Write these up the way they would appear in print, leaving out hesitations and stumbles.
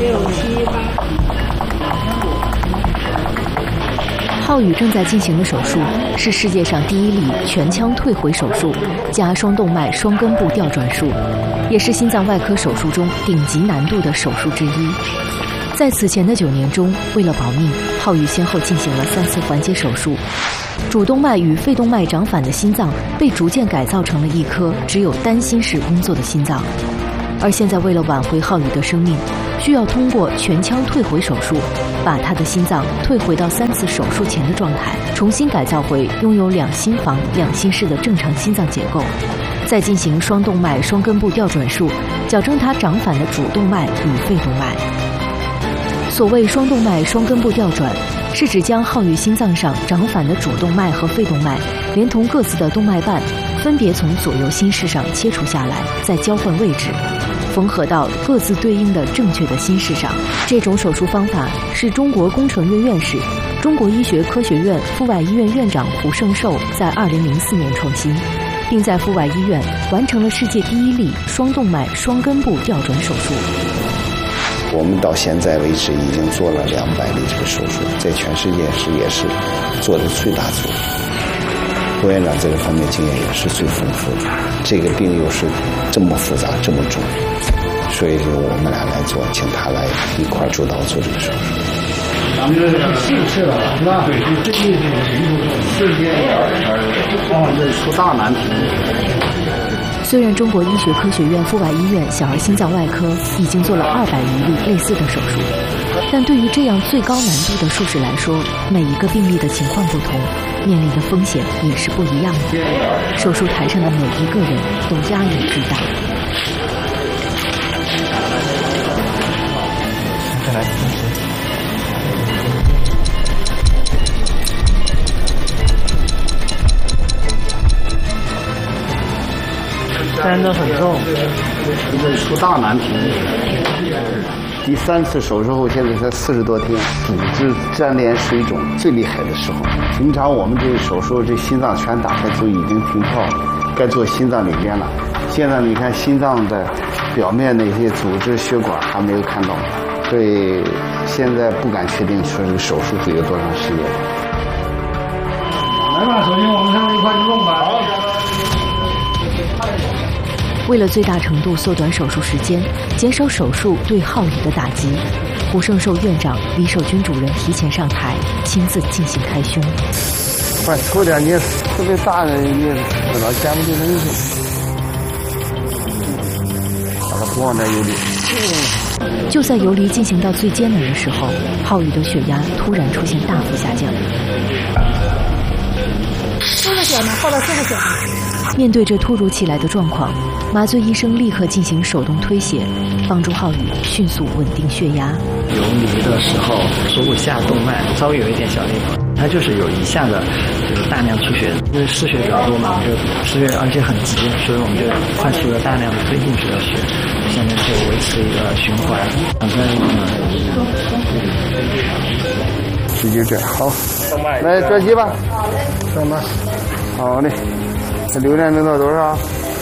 浩宇正在进行的手术是世界上第一例全腔退回手术加双动脉双根部吊转术，也是心脏外科手术中顶级难度的手术之一。在此前的9年中，为了保命，浩宇先后进行了3次环节手术。主动脉与肺动脉长反的心脏被逐渐改造成了一颗只有单心室工作的心脏。而现在为了挽回浩宇的生命，需要通过全腔退回手术，把他的心脏退回到3次手术前的状态，重新改造回拥有2心房、2心室的正常心脏结构，再进行双动脉双根部吊转术，矫正他长反的主动脉与肺动脉。所谓双动脉双根部吊转，是指将浩宇心脏上长反的主动脉和肺动脉，连同各自的动脉瓣，分别从左右心室上切除下来，再交换位置，缝合到各自对应的正确的心室上。这种手术方法是中国工程院院士、中国医学科学院阜外医院院长胡胜寿在2004年创新，并在阜外医院完成了世界第1例双动脉双根部吊转手术。 我们到现在为止已经做了200例这个手术，在全世界也是做的最大做。胡院长这个方面经验也是最丰富的，这个病又是这么复杂这么重，所以就我们俩来做，请他来一块主导做这个手术。 咱们这是姓氏的是吧？对，这是世界这出大难题。 虽然中国医学科学院阜外医院小儿心脏外科已经做了200余例类似的手术，但对于这样最高难度的术式来说，每一个病例的情况不同，面临的风险也是不一样的。手术台上的每一个人都压力巨大。 再来真的很重，这出大难题。第3次手术后，现在才40多天，组织粘连水肿最厉害的时候。平常我们这手术，这心脏全打开就已经停跳了，该做心脏里边了。现在你看心脏的表面那些组织血管还没有看到，所以现在不敢确定说这个手术会有多长时间。 来吧，首先我们上一块去弄吧。 为了最大程度缩短手术时间，减少手术对浩宇的打击，胡胜寿院长、李守军主任提前上台，亲自进行开胸。 快抽点，你特别大的你老前面就能把它不往这游离。 就在游离进行到最艰难的时候，浩宇的血压突然出现大幅下降。 4个血呢，后来4个血。 面对这突如其来的状况，麻醉医生立刻进行手动推血，帮助浩宇迅速稳定血压。 游离的时候，锁骨下动脉稍微有一点小裂口，它就是有一下的，就是大量出血，因为失血比较多嘛，就失血而且很急，所以我们就快速的大量的推进这个血，现在就维持一个循环。 就这样，好，来转机吧，上吧，好嘞。这流量能到多少？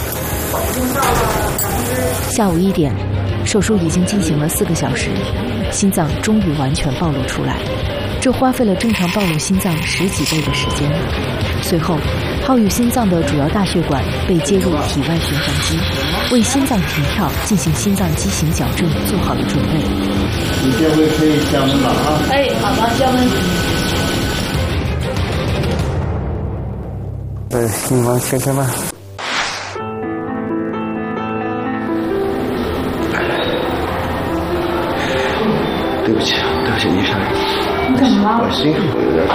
下午1点，手术已经进行了4个小时，心脏终于完全暴露出来，这花费了正常暴露心脏10几倍的时间。随后，浩宇心脏的主要大血管被接入体外循环机，为心脏停跳进行心脏畸形矫正做好了准备。 你这回可以降温了啊！ 哎，好的，降温。 心房切开吧。 对不起，医生。 你怎么了？ 我心口有点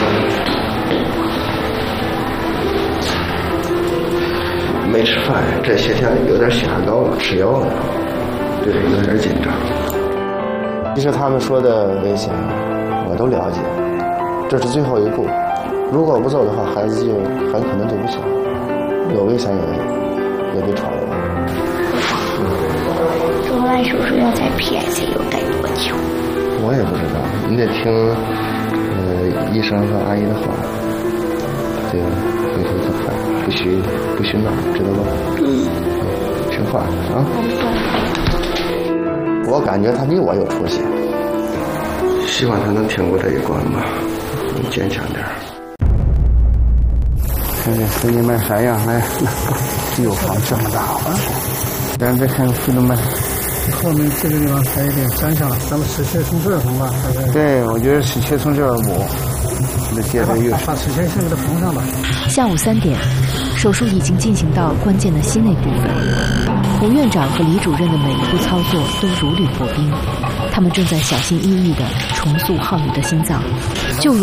没吃饭，这些天有点血压高了，吃药了，对，有点紧张。其实他们说的危险，我都了解，这是最后一步。如果不走的话，孩子就很可能就不行，有危险也得闯了。 做完手术要在 PICU 待多久？ 我也不知道，你得听医生和阿姨的话，对，回头再看，不许闹，知道吧？听话啊。 我感觉他比我有出息。 希望他能挺过这一关吧，坚强点。 看看兄弟们啥样来，油房这么大啊！咱再看兄弟们， 后面这个地方还有点粘上了，咱们齿切从这儿缝吧？ 对，我觉得齿切从这儿补，那接着又把齿切先给它缝上吧。 下午3点，手术已经进行到关键的心内部分。胡院长和李主任的每一步操作都如履薄冰，他们正在小心翼翼地重塑浩宇的心脏，就如